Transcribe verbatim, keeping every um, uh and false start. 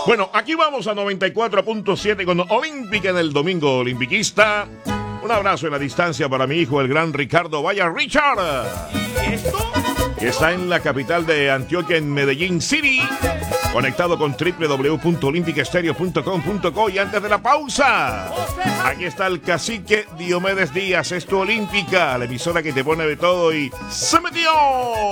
Bueno, aquí vamos a noventa y cuatro punto siete con Olímpica en el domingo olimpiquista. Un abrazo en la distancia para mi hijo, el gran Ricardo. Vaya, Richard. ¿Y esto? Que está en la capital de Antioquia, en Medellín City. Conectado con doble u doble u doble u punto olímpica estéreo punto com punto co. Y antes de la pausa, aquí está el cacique Diomedes Díaz. Esto Olímpica, la emisora que te pone de todo y ¡se metió!